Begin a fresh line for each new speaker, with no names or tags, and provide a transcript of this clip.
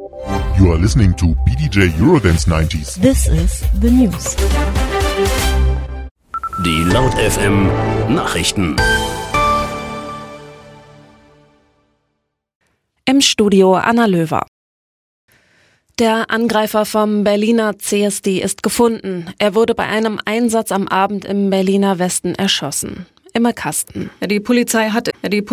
You are listening to BDJ Eurodance 90s.
This is the news.
Die Laut FM Nachrichten.
Im Studio Anna Löwer. Der Angreifer vom Berliner CSD ist gefunden. Er wurde bei einem Einsatz am Abend im Berliner Westen erschossen. Imme Kasten.
Die Polizei hat